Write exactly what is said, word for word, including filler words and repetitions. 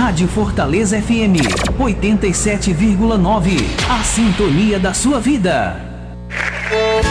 Rádio Fortaleza F M, oitenta e sete vírgula nove. A sintonia da sua vida.